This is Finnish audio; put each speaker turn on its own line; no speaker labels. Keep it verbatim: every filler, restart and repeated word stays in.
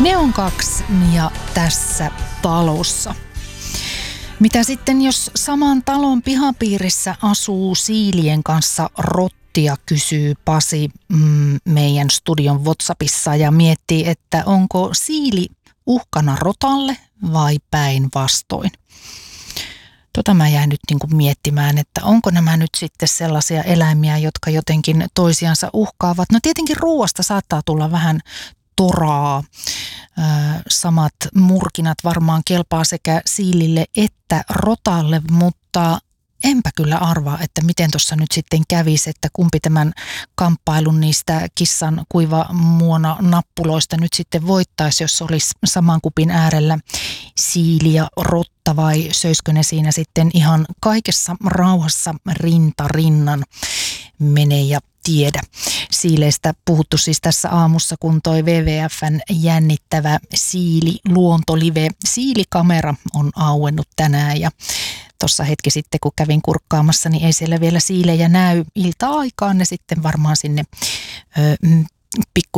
Ne on kaksi ja tässä talossa. Mitä sitten, jos saman talon pihapiirissä asuu siilien kanssa rottia, kysyy Pasi mm, meidän studion WhatsAppissa ja miettii, että onko siili uhkana rotalle vai päinvastoin. Tota mä jäin nyt niin kuin miettimään, että onko nämä nyt sitten sellaisia eläimiä, jotka jotenkin toisiansa uhkaavat. No tietenkin ruoasta saattaa tulla vähän toraa. Samat murkinat varmaan kelpaa sekä siilille että rotalle, mutta enpä kyllä arvaa, että miten tuossa nyt sitten kävisi, että kumpi tämän kamppailun niistä kissan kuiva muona nappuloista nyt sitten voittaisi, jos olisi saman kupin äärellä siili ja rotta, vai söisikö ne siinä sitten ihan kaikessa rauhassa rinta rinnan. Mene ja tiedä. Siileistä puhuttu siis tässä aamussa, kun toi W W F:n jännittävä siili-luontolive Siilikamera on auennut tänään, ja tuossa hetki sitten, kun kävin kurkkaamassa, niin ei siellä vielä siilejä näy. Ilta-aikaan ne sitten varmaan sinne ö, pikku